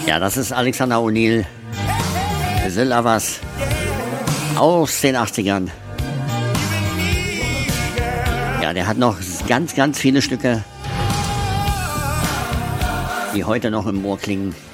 Ja, das ist Alexander O'Neal, The Lovers aus den 80ern. Ja, der hat noch ganz, ganz viele Stücke, die heute noch im Ohr klingen.